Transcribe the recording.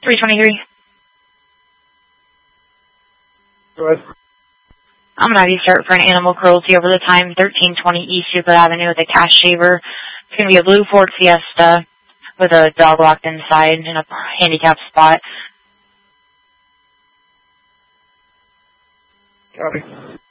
323. Go ahead. I'm going to have you start for an animal cruelty over the time, 1320 East Euclid Avenue with a cash shaver. It's going to be a blue Ford Fiesta with a dog locked inside in a handicapped spot. Copy.